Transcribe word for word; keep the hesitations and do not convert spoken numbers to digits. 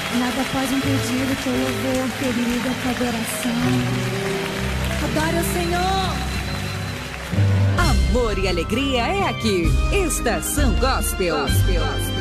Nada pode impedir o teu louvor, querida, tua adoração. Adore o Senhor. Amor e alegria é aqui. Estação Gospel. Gospel.